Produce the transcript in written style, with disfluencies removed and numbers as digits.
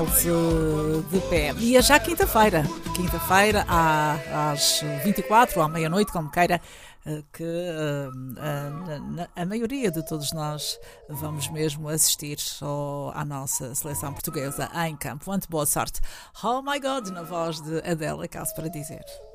De pé. E é já quinta-feira, às 24 ou à meia-noite, como queira, que a maioria de todos nós vamos mesmo assistir à nossa seleção portuguesa em campo. Muito boa sorte. Oh my God, na voz de Adele, acaso para dizer.